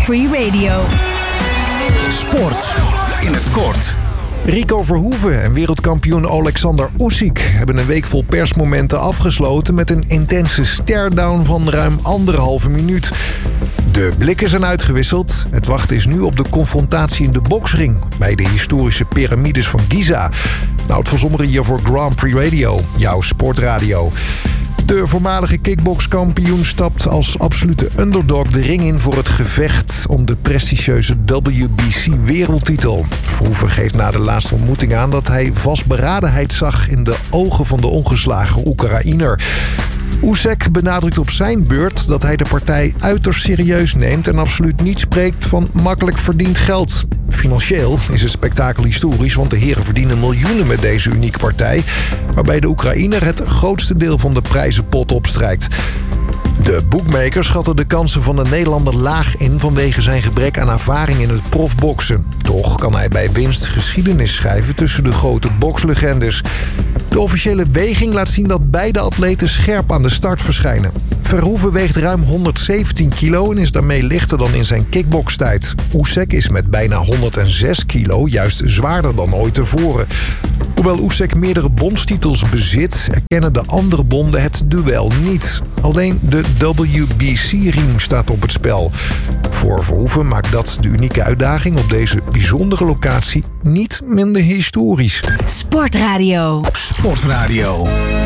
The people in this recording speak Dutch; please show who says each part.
Speaker 1: Grand Prix Radio.
Speaker 2: Sport in het kort.
Speaker 3: Rico Verhoeven en wereldkampioen Alexander Usyk hebben een week vol persmomenten afgesloten met een intense stare-down van ruim 1,5 minuut. De blikken zijn uitgewisseld. Het wachten is nu op de confrontatie in de boksring bij de historische piramides van Giza. Nou, het Zommeren hier voor Grand Prix Radio, jouw sportradio. De voormalige kickbokskampioen stapt als absolute underdog de ring in voor het gevecht om de prestigieuze WBC-wereldtitel. Verhoeven geeft na de laatste ontmoeting aan dat hij vastberadenheid zag in de ogen van de ongeslagen Oekraïner. Usyk benadrukt op zijn beurt dat hij de partij uiterst serieus neemt en absoluut niet spreekt van makkelijk verdiend geld. Financieel is het spektakel historisch, want de heren verdienen miljoenen met deze unieke partij, waarbij de Oekraïner het grootste deel van de prijzenpot opstrijkt. De boekmakers schatten de kansen van de Nederlander laag in vanwege zijn gebrek aan ervaring in het profboksen. Toch kan hij bij winst geschiedenis schrijven tussen de grote bokslegendes. De officiële weging laat zien dat beide atleten scherp aan de start verschijnen. Verhoeven weegt ruim 117 kilo en is daarmee lichter dan in zijn kickbokstijd. Usyk is met bijna 106 kilo juist zwaarder dan ooit tevoren. Hoewel Usyk meerdere bondstitels bezit, erkennen de andere bonden het duel niet. Alleen de WBC-riem staat op het spel. Voor Verhoeven maakt dat de unieke uitdaging op deze bijzondere locatie niet minder historisch.
Speaker 1: Sportradio.
Speaker 2: Sportradio.